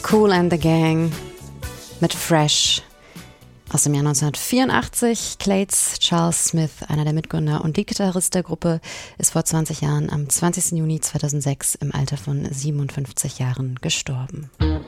Kool and the Gang mit Fresh aus dem Jahr 1984. Clades Charles Smith, einer der Mitgründer und Leadgitarrist der Gruppe, ist vor 20 Jahren am 20. Juni 2006 im Alter von 57 Jahren gestorben.